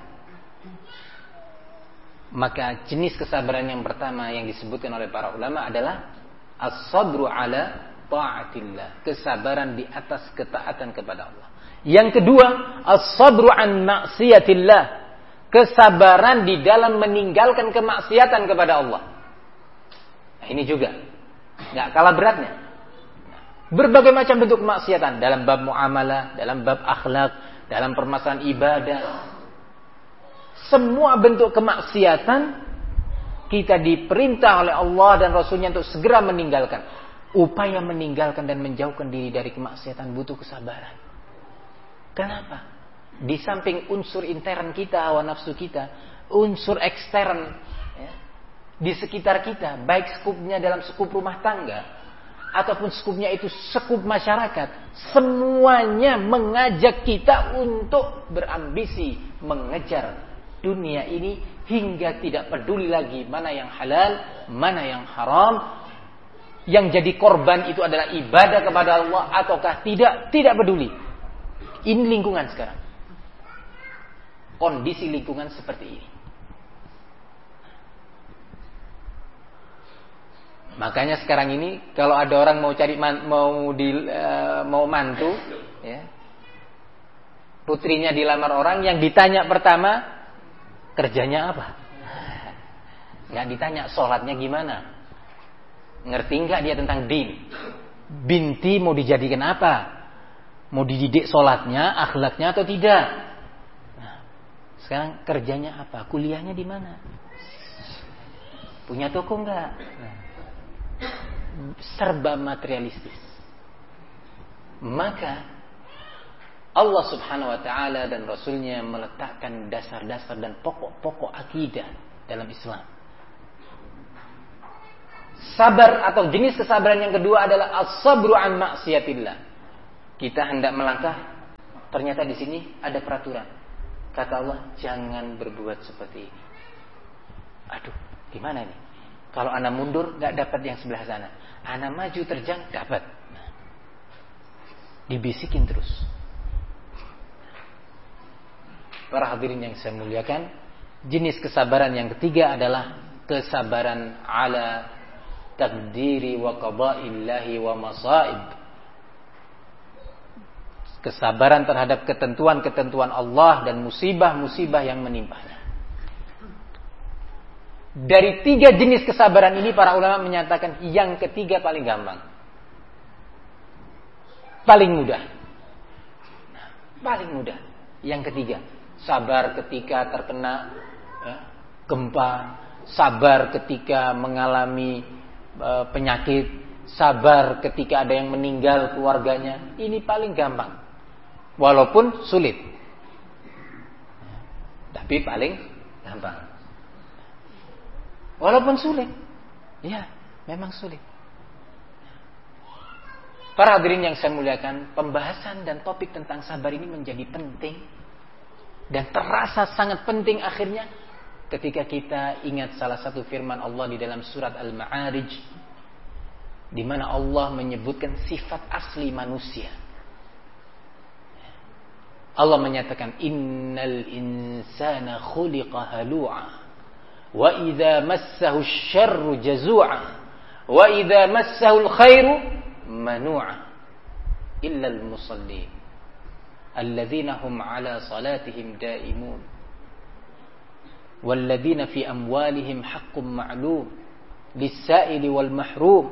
Maka jenis kesabaran yang pertama yang disebutkan oleh para ulama adalah as-sabru ala ta'atillah, kesabaran di atas ketaatan kepada Allah. Yang kedua, as-sabru an maksiatillah, kesabaran di dalam meninggalkan kemaksiatan kepada Allah. Nah, ini juga nggak kalah beratnya. Berbagai macam bentuk kemaksiatan dalam bab muamalah, dalam bab akhlak, dalam permasalahan ibadah. Semua bentuk kemaksiatan kita diperintah oleh Allah dan Rasulnya untuk segera meninggalkan. Upaya meninggalkan dan menjauhkan diri dari kemaksiatan butuh kesabaran. Kenapa? Di samping unsur intern kita, hawa nafsu kita, unsur ekstern ya, di sekitar kita, baik skupnya dalam skup rumah tangga ataupun skupnya itu skup masyarakat, semuanya mengajak kita untuk berambisi mengejar dunia ini hingga tidak peduli lagi mana yang halal, mana yang haram. Yang jadi korban itu adalah ibadah kepada Allah ataukah tidak, tidak peduli. Ini lingkungan sekarang. Kondisi lingkungan seperti ini. Makanya sekarang ini kalau ada orang mau cari man, mau di uh, mau mantu, ya, putrinya dilamar orang, yang ditanya pertama kerjanya apa? Nggak ditanya sholatnya gimana, ngerti nggak dia tentang din, binti mau dijadikan apa, mau dididik sholatnya, akhlaknya atau tidak. Nah, sekarang kerjanya apa, kuliahnya di mana, punya toko nggak? Nah, serba materialistis. Maka Allah subhanahu wa ta'ala dan Rasulnya meletakkan dasar-dasar dan pokok-pokok akidah dalam Islam. Sabar atau jenis kesabaran yang kedua adalah as-sabru an maksiatillah. Kita hendak melangkah, ternyata di sini ada peraturan. Kata Allah, jangan berbuat seperti ini. Aduh, gimana nih? Kalau ana mundur, nggak dapat yang sebelah sana. Ana maju terjang, dapat. Nah, dibisikin terus. Para hadirin yang saya muliakan, jenis kesabaran yang ketiga adalah kesabaran ala takdiri wa qada'illahi wa masaib. Kesabaran terhadap ketentuan-ketentuan Allah dan musibah-musibah yang menimpanya. Dari tiga jenis kesabaran ini para ulama menyatakan yang ketiga paling gampang, paling mudah. Nah, paling mudah. Yang ketiga, sabar ketika terkena ya, gempa, sabar ketika mengalami e, penyakit, sabar ketika ada yang meninggal keluarganya. Ini paling gampang, walaupun sulit, tapi paling gampang. Walaupun sulit, ya memang sulit. Para hadirin yang saya muliakan, pembahasan dan topik tentang sabar ini menjadi penting dan terasa sangat penting akhirnya ketika kita ingat salah satu firman Allah di dalam surat Al-Ma'arij, di mana Allah menyebutkan sifat asli manusia. Allah menyatakan, innal insana khuliqa halu'a wa idza massahu asy-syarru jazu'a wa idza massahu al-khairu manu'a illa al-musallin alladzina hum 'ala salatihim da'imun walladzina fi amwalihim haqqun ma'lum lis-sa'ili wal mahrum.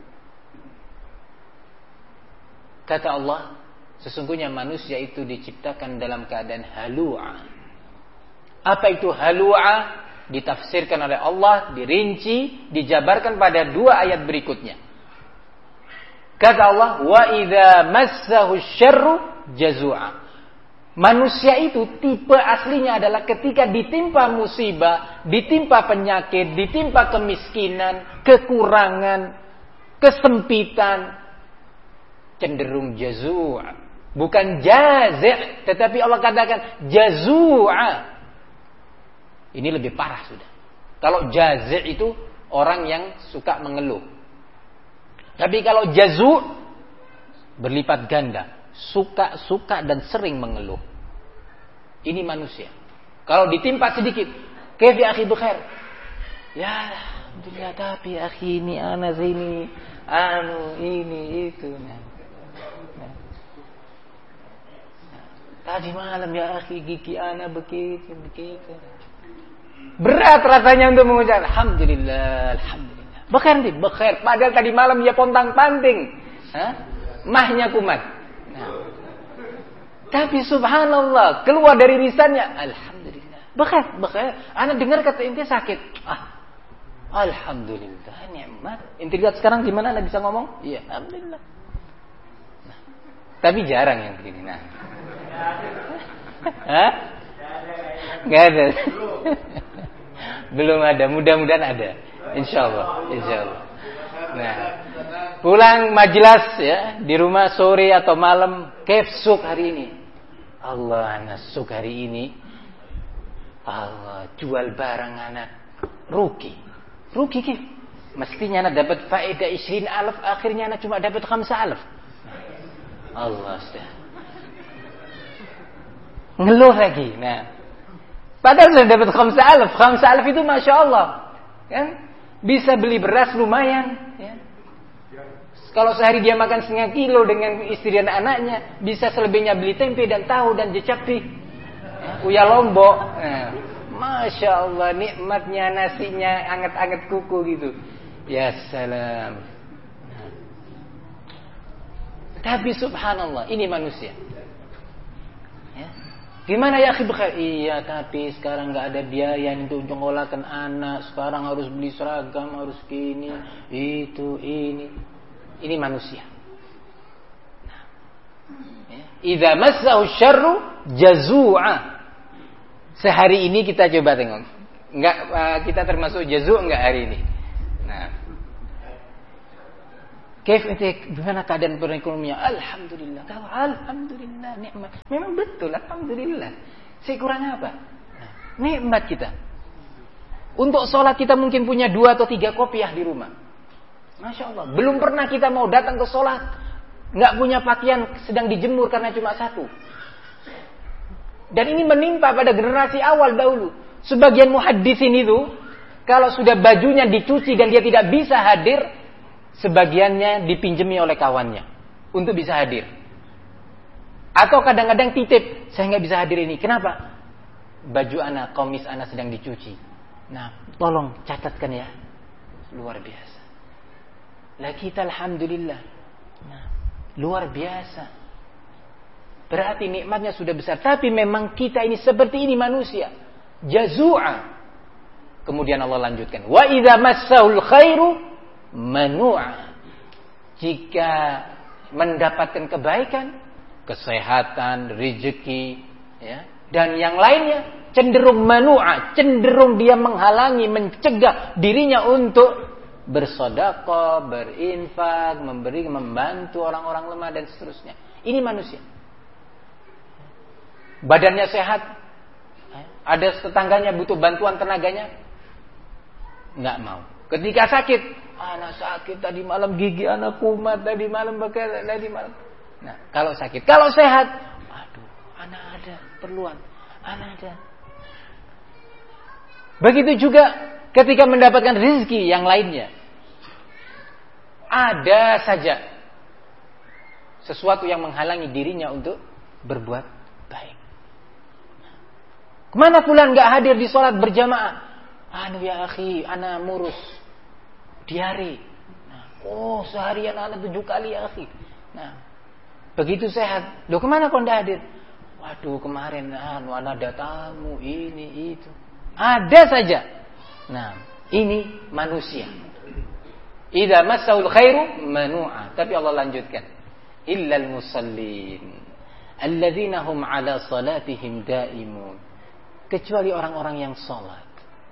Kata Allah, sesungguhnya manusia itu diciptakan dalam keadaan halu'a. Apa itu halu'a? Ditafsirkan oleh Allah, dirinci, dijabarkan pada dua ayat berikutnya. Kata Allah, wa idza massahu syarru jazu'a. Manusia itu tipe aslinya adalah ketika ditimpa musibah, ditimpa penyakit, ditimpa kemiskinan, kekurangan, kesempitan, cenderung jazu'a. Bukan jazi', tetapi Allah katakan jazu'a. Ini lebih parah sudah. Kalau jazi' itu orang yang suka mengeluh. Tapi kalau jazu' berlipat ganda, suka-suka dan sering mengeluh. Ini manusia. Kalau ditimpa sedikit, kayf ya akhi bikhair? Ya alhamdulillah, tapi akhi ini ana sini, anu ini itu. Nah. Nah. Tadi malam ya akhi gigi ana begitu begitu. Berat rasanya untuk mengucap alhamdulillah, alhamdulillah. Bekhair nih, bekhair. Padahal tadi malam dia pontang-panting, Hah? mahnya kumat. Nah. Tapi subhanallah, keluar dari lisannya alhamdulillah. Bekhair, bekhair. Ana dengar kata inti sakit. Ah, alhamdulillah, nikmat. Inti lihat sekarang gimana? Ana bisa ngomong? Iya, alhamdulillah. Nah. Tapi jarang yang begini. Nah. Hah? Gak ada. Belum ada, mudah-mudahan ada. Insyaallah, insyaallah. Nah, pulang majelis ya, di rumah sore atau malam, kefsuk hari ini. Allah, anak suk hari ini. Allah, jual barang anak rugi. Rugi kif? Mestinya anak dapat faedah isrin alaf, akhirnya anak cuma dapat khamsa alaf. Allah sudah. Ngeluh lagi. Nah, padahal sudah dapat khamsa alaf. Khamsa alaf itu masya Allah, kan? Bisa beli beras lumayan. Ya. Kalau sehari dia makan setengah kilo dengan istri dan anaknya, bisa selebihnya beli tempe dan tahu dan jecapi, ya, uya lombok. Nah, masya Allah, nikmatnya nasinya anget-anget kuku gitu. Ya salam. Nah. Tapi subhanallah, ini manusia. Gimana ya akhi bekhair? Iya, tapi sekarang nggak ada biaya untuk menyekolahkan anak. Sekarang harus beli seragam, harus gini, itu, ini. Ini manusia. Nah, ya. Idza massahu syarru jazu'a. Sehari ini kita coba tengok. Enggak, kita termasuk jazu' enggak hari ini? Nah, Kaif ente, gimana keadaan perekonomian? Alhamdulillah. Kau alhamdulillah, nikmat. Memang betul, alhamdulillah. Saya kurang apa? Nah, nikmat kita. Untuk sholat kita mungkin punya dua atau tiga kopiah di rumah. Masya Allah. Belum pernah kita mau datang ke sholat, nggak punya pakaian sedang dijemur karena cuma satu. Dan ini menimpa pada generasi awal dahulu. Sebagian muhaddisin itu, kalau sudah bajunya dicuci dan dia tidak bisa hadir, sebagiannya dipinjemi oleh kawannya untuk bisa hadir. Atau kadang-kadang titip, saya nggak bisa hadir ini. Kenapa? Baju anak, komis anak sedang dicuci. Nah, tolong catatkan ya. Luar biasa. Lah kita alhamdulillah. Nah, luar biasa. Berarti nikmatnya sudah besar. Tapi memang kita ini seperti ini manusia. Jazu'a. Kemudian Allah lanjutkan. Wa idza massahul khairu manu'a. Jika mendapatkan kebaikan, kesehatan, rezeki, ya, dan yang lainnya, cenderung manu'a, cenderung dia menghalangi, mencegah dirinya untuk bersedekah, berinfak, memberi, membantu orang-orang lemah dan seterusnya. Ini manusia. Badannya sehat, ada tetangganya butuh bantuan tenaganya, nggak mau. Ketika sakit, anak sakit tadi malam, gigi anak kumat tadi malam, bakal tadi malam. Nah, kalau sakit, kalau sehat, aduh, anak ada perluan, anak ada. Begitu juga ketika mendapatkan rezeki yang lainnya, ada saja sesuatu yang menghalangi dirinya untuk berbuat baik. Kemana fulan nggak hadir di sholat berjamaah? Anu ya akhi, anak murus diare. Nah, oh seharian anak tujuh kali ya akhi. Nah, begitu sehat, loh kemana kau nggak hadir? Waduh kemarin anu anak ada tamu ini itu. Ada saja. Nah, ini manusia. Idza massaul khairu manu'a. Tapi Allah lanjutkan. Illal musallin alladzina hum ala salatihim daimun. Kecuali orang-orang yang salat,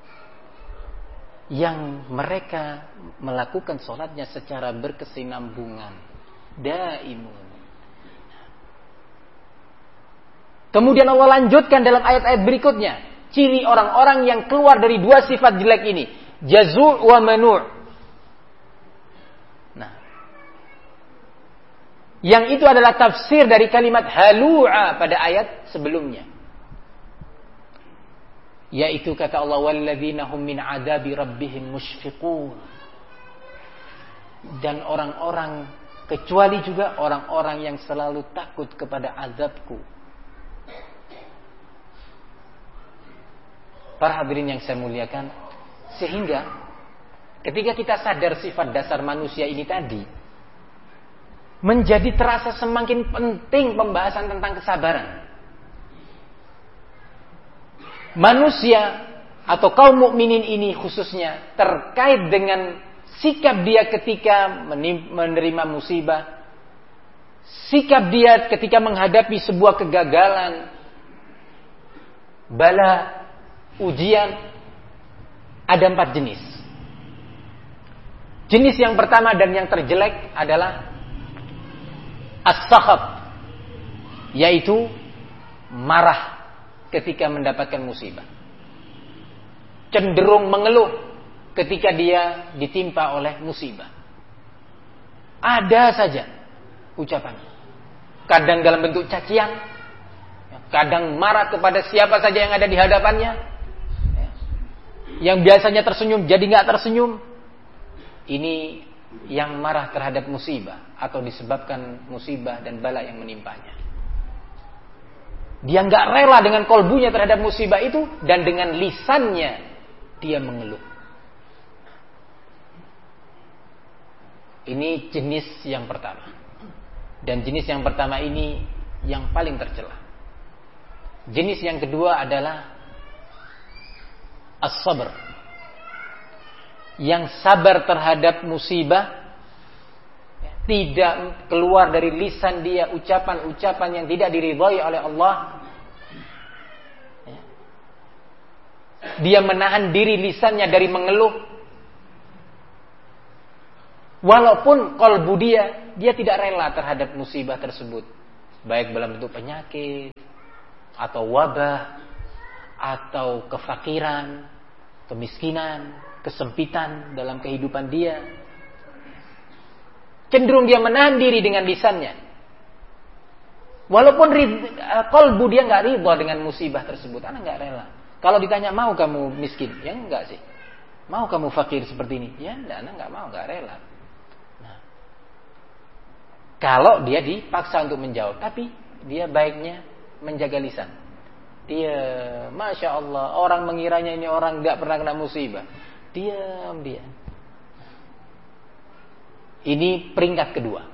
yang mereka melakukan salatnya secara berkesinambungan, daimun. Kemudian Allah lanjutkan dalam ayat-ayat berikutnya, ciri orang-orang yang keluar dari dua sifat jelek ini, jazu' wa manu'. Nah, yang itu adalah tafsir dari kalimat halu'a pada ayat sebelumnya. Yaitu kata Allah, walladzina hum min adabi rabbihim mushfiqun. Dan orang-orang, kecuali juga orang-orang yang selalu takut kepada azabku. Para hadirin yang saya muliakan, sehingga ketika kita sadar sifat dasar manusia ini tadi, menjadi terasa semakin penting pembahasan tentang kesabaran. Manusia atau kaum mukminin ini khususnya terkait dengan sikap dia ketika menerima musibah, sikap dia ketika menghadapi sebuah kegagalan, bala, ujian, ada empat jenis. Jenis yang pertama dan yang terjelek adalah as-sakhab, yaitu marah ketika mendapatkan musibah, cenderung mengeluh ketika dia ditimpa oleh musibah. Ada saja ucapan, kadang dalam bentuk cacian, kadang marah kepada siapa saja yang ada di hadapannya, yang biasanya tersenyum jadi nggak tersenyum. Ini yang marah terhadap musibah atau disebabkan musibah dan bala yang menimpanya. Dia nggak rela dengan kolbunya terhadap musibah itu, dan dengan lisannya dia mengeluh. Ini jenis yang pertama. Dan jenis yang pertama ini yang paling tercela. Jenis yang kedua adalah as-sabr. Yang sabar terhadap musibah, tidak keluar dari lisan dia ucapan-ucapan yang tidak diridhai oleh Allah. Dia menahan diri lisannya dari mengeluh. Walaupun qalbu dia, dia tidak rela terhadap musibah tersebut. Baik dalam bentuk penyakit, atau wabah, atau kefakiran, kemiskinan, kesempitan dalam kehidupan dia. Cenderung dia menahan diri dengan lisannya. Walaupun qalbu dia nggak ridha dengan musibah tersebut, anak nggak rela. Kalau ditanya mau kamu miskin, ya enggak sih. Mau kamu fakir seperti ini, ya enggak, anak nggak mau, nggak rela. Nah, kalau dia dipaksa untuk menjawab, tapi dia baiknya menjaga lisan. Dia, masya Allah, orang mengiranya ini orang nggak pernah kena musibah. Diam dia. Ini peringkat kedua.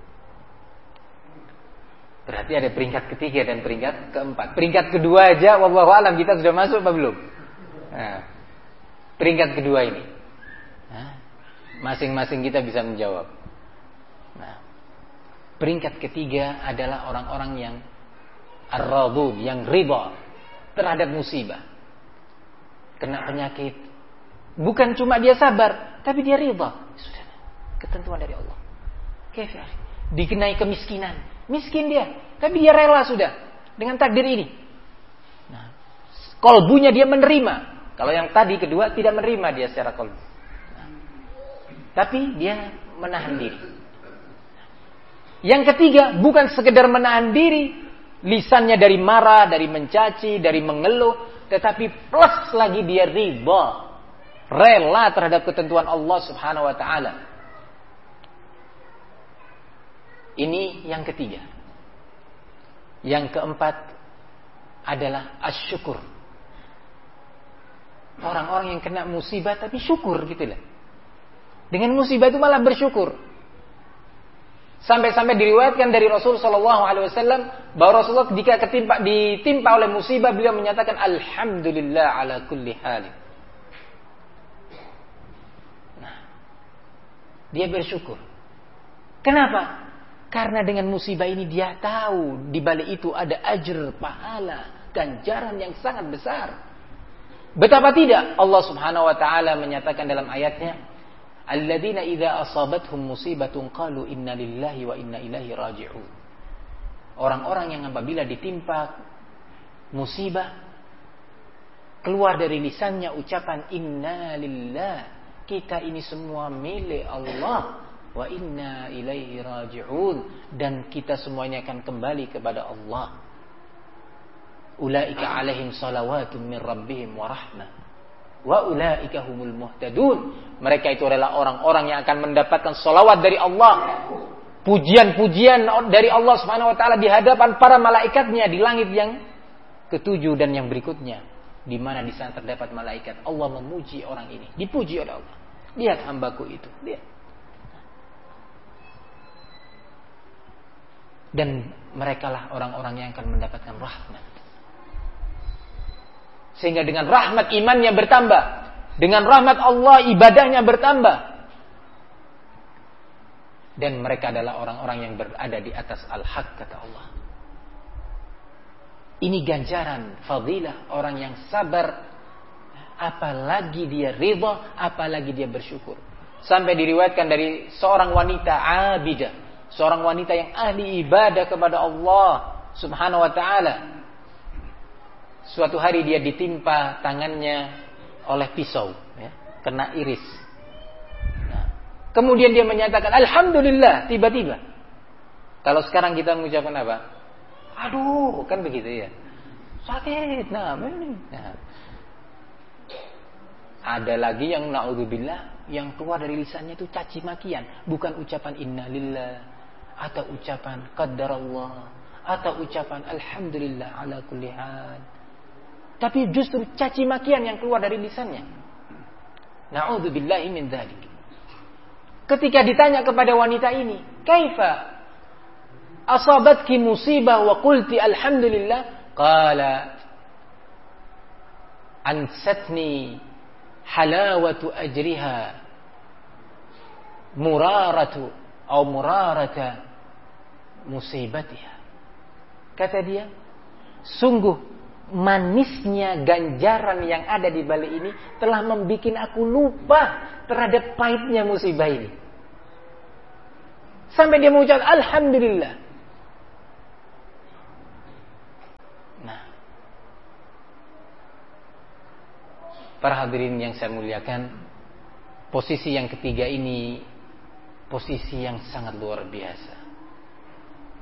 Berarti ada peringkat ketiga dan peringkat keempat. Peringkat kedua aja, wallahu alam, kita sudah masuk apa belum? Nah, peringkat kedua ini, nah, masing-masing kita bisa menjawab. Nah, peringkat ketiga adalah orang-orang yang ar-radun, yang ridha terhadap musibah. Kena penyakit, bukan cuma dia sabar, tapi dia ridha. Sudah, ketentuan dari Allah. Kafir. Dikenai kemiskinan, miskin dia, tapi dia rela sudah dengan takdir ini. Nah, kolbunya dia menerima. Kalau yang tadi kedua tidak menerima dia secara kolbu. Nah, tapi dia menahan diri. Yang ketiga bukan sekedar menahan diri, lisannya dari marah, dari mencaci, dari mengeluh, tetapi plus lagi dia ridha, rela terhadap ketentuan Allah Subhanahu wa taala. Ini yang ketiga. Yang keempat adalah asyukur. Orang-orang yang kena musibah tapi syukur gitu lah. Dengan musibah itu malah bersyukur. Sampai-sampai diriwayatkan dari Rasul sallallahu alaihi wasallam bahwa Rasulullah jika ketimpa, ditimpa oleh musibah, beliau menyatakan alhamdulillah ala kulli hal. Nah, dia bersyukur. Kenapa? Karena dengan musibah ini dia tahu di balik itu ada ajr, pahala, ganjaran yang sangat besar. Betapa tidak Allah Subhanahu wa taala menyatakan dalam ayatnya, alladzina idza asabathum musibatun qalu inna lillahi wa inna ilaihi raji'un. Orang-orang yang apabila ditimpa musibah, keluar dari lisannya ucapan inna lillah, kita ini semua milik Allah, wa inna ilaihi raji'un, dan kita semuanya akan kembali kepada Allah. Ulaika alaihim salawatun min rabbihim wa rahmah wa ulaika humul muhtadun. Mereka itu adalah orang-orang yang akan mendapatkan salawat dari Allah, pujian-pujian dari Allah Subhanahu wa taala di hadapan para malaikatnya di langit yang ketujuh dan yang berikutnya, di mana di sana terdapat malaikat. Allah memuji orang ini, dipuji oleh Allah. Lihat hambaku itu, lihat. Dan merekalah orang-orang yang akan mendapatkan rahmat. Sehingga dengan rahmat imannya bertambah, dengan rahmat Allah ibadahnya bertambah. Dan mereka adalah orang-orang yang berada di atas al-haq, kata Allah. Ini ganjaran, fadilah orang yang sabar, apalagi dia ridha, apalagi dia bersyukur. Sampai diriwayatkan dari seorang wanita abidah, seorang wanita yang ahli ibadah kepada Allah Subhanahu wa ta'ala. Suatu hari dia ditimpa tangannya oleh pisau, ya, kena iris. Nah, kemudian dia menyatakan alhamdulillah, tiba-tiba. Kalau sekarang kita mengucapkan apa? Aduh, kan begitu ya. Sakit, nah, nah. Ada lagi yang naudzubillah, yang keluar dari lisannya itu caci makian, bukan ucapan innalillah, atau ucapan qaddarallah, atau ucapan alhamdulillah ala kulli hal, tapi justru caci makian yang keluar dari lisannya. Na'udzubillahi min dzalik. Ketika ditanya kepada wanita ini, kaifa asabatki musibah wa qulti alhamdulillah, qala ansatni halawatu ajriha muraratu atau murarata musibatiha. Kata dia, sungguh manisnya ganjaran yang ada di balik ini telah membuat aku lupa terhadap pahitnya musibah ini. sampai dia mengucap alhamdulillah. Nah, para hadirin yang saya muliakan, posisi yang ketiga ini posisi yang sangat luar biasa.